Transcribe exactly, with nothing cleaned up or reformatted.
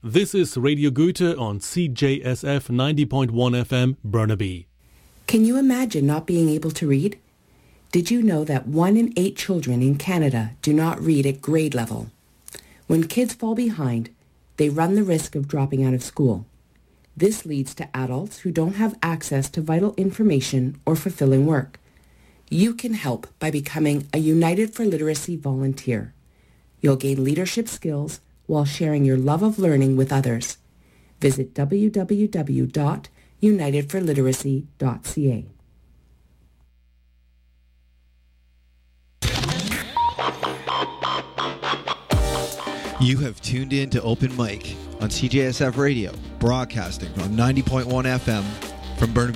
This is Radio Goethe on C J S F ninety point one F M, Burnaby. Can you imagine not being able to read? Did you know that one in eight children in Canada do not read at grade level? When kids fall behind, they run the risk of dropping out of school. This leads to adults who don't have access to vital information or fulfilling work. You can help by becoming a United for Literacy volunteer. You'll gain leadership skills while sharing your love of learning with others. Visit w w w dot united for literacy dot c a. You have tuned in to Open Mic on C J S F Radio, broadcasting on ninety point one F M from Burnaby.